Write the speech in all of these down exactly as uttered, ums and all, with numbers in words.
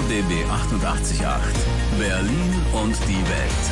B B achtundachtzig Komma acht. Berlin und die Welt.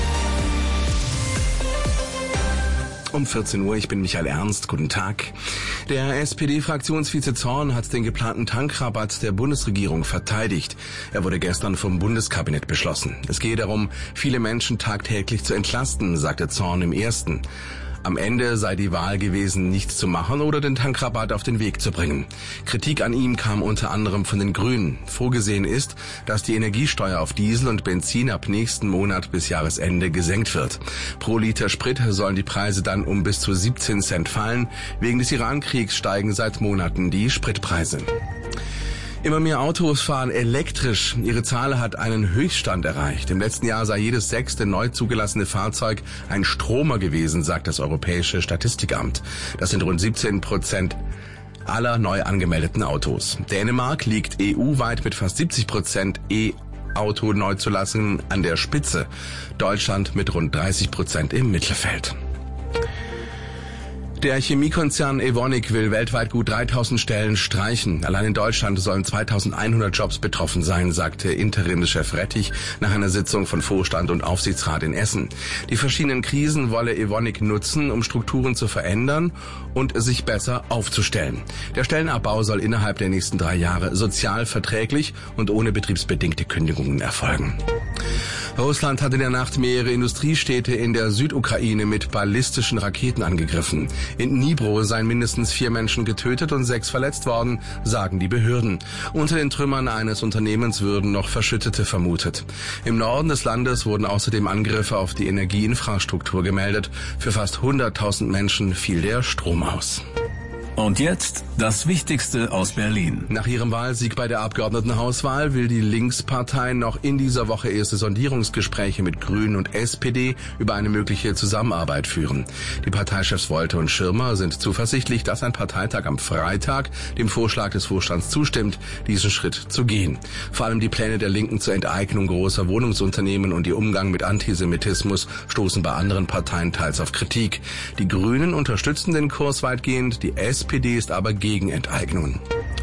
Um vierzehn Uhr, ich bin Michael Ernst, guten Tag. Der S P D-Fraktionsvize Zorn hat den geplanten Tankrabatt der Bundesregierung verteidigt. Er wurde gestern vom Bundeskabinett beschlossen. Es gehe darum, viele Menschen tagtäglich zu entlasten, sagte Zorn im Ersten. Am Ende sei die Wahl gewesen, nichts zu machen oder den Tankrabatt auf den Weg zu bringen. Kritik an ihm kam unter anderem von den Grünen. Vorgesehen ist, dass die Energiesteuer auf Diesel und Benzin ab nächsten Monat bis Jahresende gesenkt wird. Pro Liter Sprit sollen die Preise dann um bis zu siebzehn Cent fallen. Wegen des Iran-Kriegs steigen seit Monaten die Spritpreise. Immer mehr Autos fahren elektrisch. Ihre Zahl hat einen Höchststand erreicht. Im letzten Jahr sei jedes sechste neu zugelassene Fahrzeug ein Stromer gewesen, sagt das Europäische Statistikamt. Das sind rund siebzehn Prozent aller neu angemeldeten Autos. Dänemark liegt E U-weit mit fast siebzig Prozent E-Auto Neuzulassungen an der Spitze. Deutschland mit rund dreißig Prozent im Mittelfeld. Der Chemiekonzern Evonik will weltweit gut dreitausend Stellen streichen. Allein in Deutschland sollen zweitausendeinhundert Jobs betroffen sein, sagte Interimschef Rettich nach einer Sitzung von Vorstand und Aufsichtsrat in Essen. Die verschiedenen Krisen wolle Evonik nutzen, um Strukturen zu verändern und sich besser aufzustellen. Der Stellenabbau soll innerhalb der nächsten drei Jahre sozial verträglich und ohne betriebsbedingte Kündigungen erfolgen. Russland hat in der Nacht mehrere Industriestädte in der Südukraine mit ballistischen Raketen angegriffen. In Dnipro seien mindestens vier Menschen getötet und sechs verletzt worden, sagen die Behörden. Unter den Trümmern eines Unternehmens würden noch Verschüttete vermutet. Im Norden des Landes wurden außerdem Angriffe auf die Energieinfrastruktur gemeldet. Für fast hunderttausend Menschen fiel der Strom aus. Und jetzt das Wichtigste aus Berlin. Nach ihrem Wahlsieg bei der Abgeordnetenhauswahl will die Linkspartei noch in dieser Woche erste Sondierungsgespräche mit Grünen und S P D über eine mögliche Zusammenarbeit führen. Die Parteichefs Wolte und Schirmer sind zuversichtlich, dass ein Parteitag am Freitag dem Vorschlag des Vorstands zustimmt, diesen Schritt zu gehen. Vor allem die Pläne der Linken zur Enteignung großer Wohnungsunternehmen und ihr Umgang mit Antisemitismus stoßen bei anderen Parteien teils auf Kritik. Die Grünen unterstützen den Kurs weitgehend, die S P D ist aber gegen Enteignungen.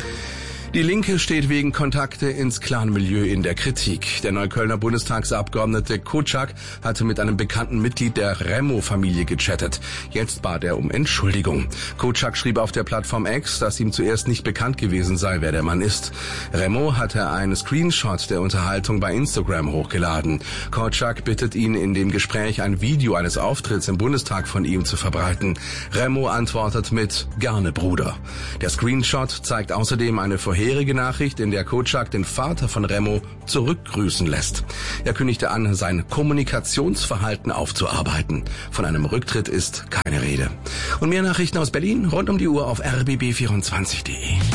Die Linke steht wegen Kontakte ins Clanmilieu in der Kritik. Der Neuköllner Bundestagsabgeordnete Kotschak hatte mit einem bekannten Mitglied der Remo-Familie gechattet. Jetzt bat er um Entschuldigung. Kotschak schrieb auf der Plattform X, dass ihm zuerst nicht bekannt gewesen sei, wer der Mann ist. Remo hatte einen Screenshot der Unterhaltung bei Instagram hochgeladen. Kotschak bittet ihn, in dem Gespräch ein Video eines Auftritts im Bundestag von ihm zu verbreiten. Remo antwortet mit "Gerne, Bruder". Der Screenshot zeigt außerdem eine vorherige Vorherige Nachricht, in der Kotschak den Vater von Remo zurückgrüßen lässt. Er kündigte an, sein Kommunikationsverhalten aufzuarbeiten. Von einem Rücktritt ist keine Rede. Und mehr Nachrichten aus Berlin rund um die Uhr auf r b b vierundzwanzig punkt de.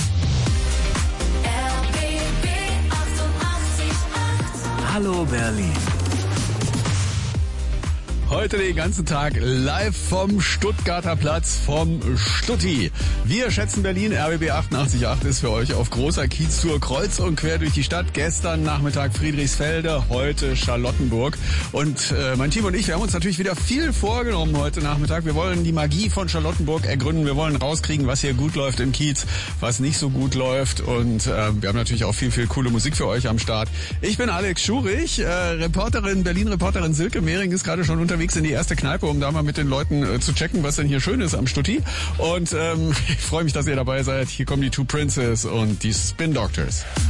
Hallo Berlin. Heute den ganzen Tag live vom Stuttgarter Platz, vom Stutti. Wir schätzen Berlin, R B B achtundachtzig Komma acht ist für euch auf großer Kieztour kreuz und quer durch die Stadt. Gestern Nachmittag Friedrichsfelde, heute Charlottenburg. Und äh, mein Team und ich, wir haben uns natürlich wieder viel vorgenommen heute Nachmittag. Wir wollen die Magie von Charlottenburg ergründen. Wir wollen rauskriegen, was hier gut läuft im Kiez, was nicht so gut läuft. Und äh, wir haben natürlich auch viel, viel coole Musik für euch am Start. Ich bin Alex Schurich, äh, Reporterin, Berlin-Reporterin Silke Mehring ist gerade schon unterwegs in die erste Kneipe, um da mal mit den Leuten äh, zu checken, was denn hier schön ist am Stutti. Und ähm, ich freue mich, dass ihr dabei seid. Hier kommen die Two Princes und die Spin Doctors.